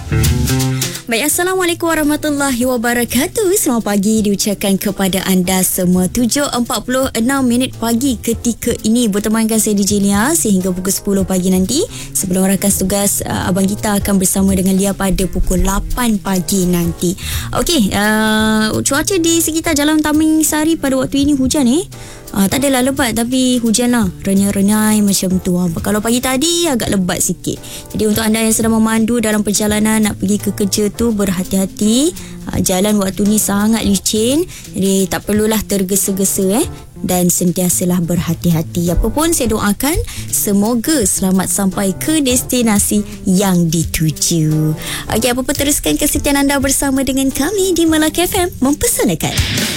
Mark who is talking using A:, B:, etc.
A: Baik, Assalamualaikum warahmatullahi wabarakatuh. Selamat pagi diucapkan kepada anda semua. 7.46 pagi ketika ini bertemankan saya DJ Lia sehingga pukul 10 pagi nanti. Sebelum rakan tugas, abang kita akan bersama dengan Lia pada pukul 8 pagi nanti. Okey, cuaca di sekitar Jalan Taming Sari pada waktu ini hujan tak adalah lebat tapi hujan lah, renyai-renyai macam tu. Kalau pagi tadi agak lebat sikit. Jadi untuk anda yang sedang memandu dalam perjalanan nak pergi ke kerja tu, berhati-hati. Jalan waktu ni sangat licin, jadi tak perlulah tergesa-gesa dan sentiasalah berhati-hati. Apapun saya doakan semoga selamat sampai ke destinasi yang dituju. Okey, apa-apa teruskan kesetiaan anda bersama dengan kami di Melaka FM Mempersanakan.